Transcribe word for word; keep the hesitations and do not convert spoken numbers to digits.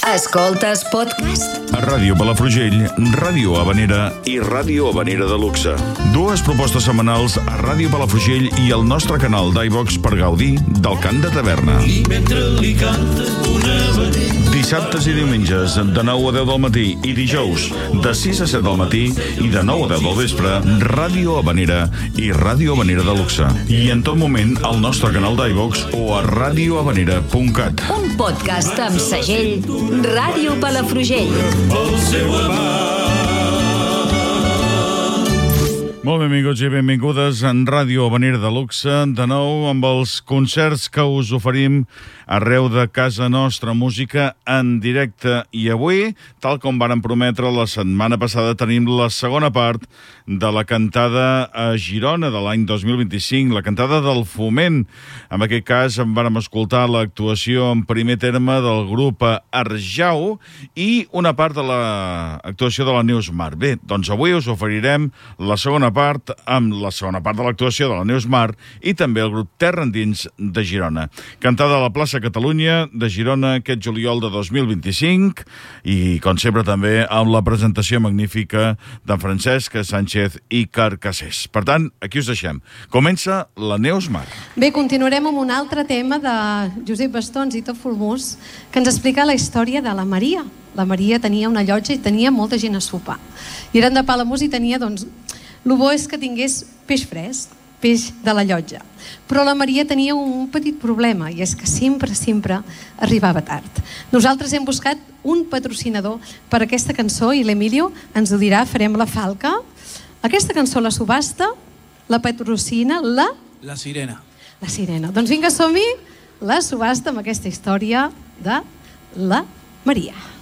Escoltes podcast? A Ràdio Palafrugell, Ràdio Habanera i Ràdio Habanera de Luxe. Dues propostes setmanals a Ràdio Palafrugell i al nostre canal d'iVox per gaudir del cant de taverna. I mentre li canta una habanera. Dissabtes i diumenges, de nou a deu del matí, i dijous, de sis a set del matí i de nou a deu del vespre, Ràdio Habanera i Ràdio Habanera de Luxe. I en tot moment, al nostre canal d'iVox o a radio habanera punt cat. Un podcast amb segell Ràdio Palafrugell. El seu amant. Molt benvinguts i benvingudes en Ràdio Habanera de Luxe, de nou amb els concerts que us oferim arreu de casa nostra, música en directe. I avui, tal com vàrem prometre la setmana passada, tenim la segona part de la cantada a Girona de l'any dos mil vint-i-cinc, la cantada del Foment. En aquest cas, en vàrem escoltar l'actuació en primer terme del grup Arjau i una part de l'actuació de la Neus Mar. Bé, doncs avui us oferirem la segona part amb la segona part de l'actuació de la Neus Mar i també el grup Terra Endins de Girona. Cantada a la plaça Catalunya de Girona aquest juliol de dos mil vint-i-cinc i, com sempre, també amb la presentació magnífica d'en Francesc Sánchez i Carcassés. Per tant, aquí us deixem. Comença la Neus Mar. Bé, continuarem amb un altre tema de Josep Bastons i Tot Formós, que ens explica la història de la Maria. La Maria tenia una llotja i tenia molta gent a sopar. I eren de Palamós i tenia, doncs, el bo és que tingués peix fresc, peix de la llotja. Però la Maria tenia un petit problema, i és que sempre, sempre arribava tard. Nosaltres hem buscat un patrocinador per aquesta cançó i l'Emilio ens ho dirà, farem la falca. Aquesta cançó, la subhasta, la patrocina la... La Sirena. La Sirena. Doncs vinga, som-hi, la subhasta amb aquesta història de la Maria.